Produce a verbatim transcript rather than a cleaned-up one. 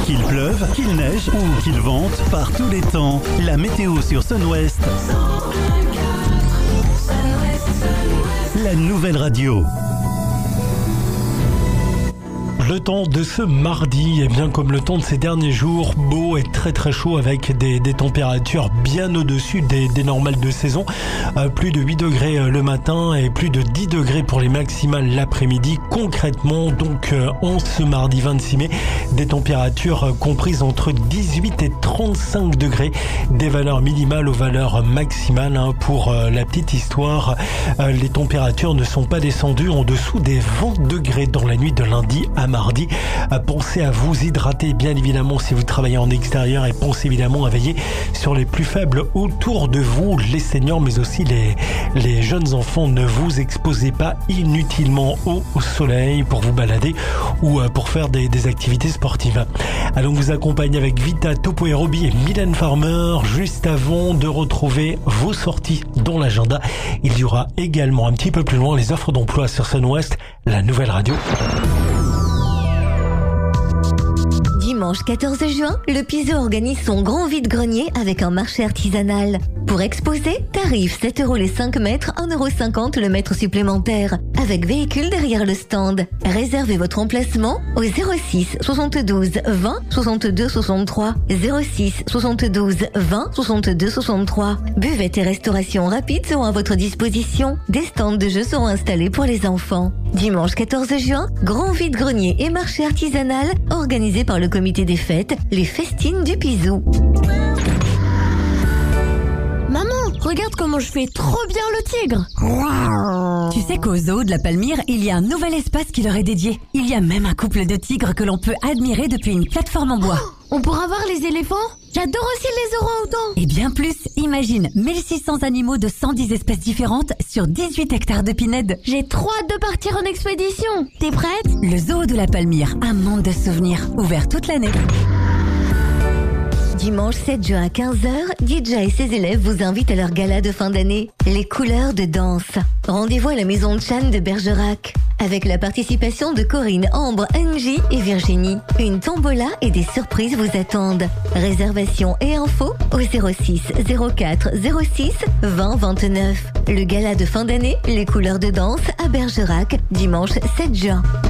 Qu'il pleuve, qu'il neige ou qu'il vente, par tous les temps, la météo sur Sun-Ouest. La nouvelle radio. Le temps de ce mardi est bien comme le temps de ces derniers jours, beau et très très chaud avec des, des températures bien au-dessus des, des normales de saison. Euh, plus de huit degrés le matin et plus de dix degrés pour les maximales l'après-midi. Concrètement, donc euh, en ce mardi vingt-six mai, des températures comprises entre dix-huit et trente-cinq degrés, des valeurs minimales aux valeurs maximales. Hein. Pour euh, la petite histoire, euh, les températures ne sont pas descendues en dessous des vingt degrés dans la nuit de lundi à mardi. Pensez à vous hydrater bien évidemment si vous travaillez en extérieur et pensez évidemment à veiller sur les plus faibles autour de vous, les seniors mais aussi les, les jeunes enfants. Ne vous exposez pas inutilement au soleil pour vous balader ou pour faire des, des activités sportives. Allons vous accompagner avec Vita, Topo Aérobie et Mylène Farmer. Juste avant de retrouver vos sorties dans l'agenda, il y aura également un petit peu plus loin les offres d'emploi sur Sun-Ouest, la nouvelle radio. Dimanche quatorze juin, le Piso organise son grand vide-grenier avec un marché artisanal. Pour exposer, tarif sept euros les cinq mètres, un euro cinquante le mètre supplémentaire, avec véhicule derrière le stand. Réservez votre emplacement au zéro six soixante-douze vingt soixante-deux soixante-trois, zéro six soixante-douze vingt soixante-deux soixante-trois. Buvettes et restauration rapide seront à votre disposition. Des stands de jeux seront installés pour les enfants. Dimanche quatorze juin, grand vide-grenier et marché artisanal organisé par le comité des fêtes, les festines du Piso. Maman, regarde comment je fais trop bien le tigre. Tu sais qu'au zoo de la Palmyre, il y a un nouvel espace qui leur est dédié. Il y a même un couple de tigres que l'on peut admirer depuis une plateforme en bois. On pourra voir les éléphants? J'adore aussi les orang-outans. Et bien plus, imagine mille six cents animaux de cent dix espèces différentes sur dix-huit hectares de pinèdes. J'ai trop hâte de partir en expédition. T'es prête? Le zoo de la Palmyre, un monde de souvenirs, ouvert toute l'année. Dimanche sept juin à quinze heures, Didja et ses élèves vous invitent à leur gala de fin d'année, Les couleurs de danse. Rendez-vous à la maison de Chan de Bergerac, avec la participation de Corinne, Ambre, Angie et Virginie. Une tombola et des surprises vous attendent. Réservation et infos au zéro six zéro quatre zéro six vingt vingt-neuf. Le gala de fin d'année, Les couleurs de danse à Bergerac, dimanche sept juin.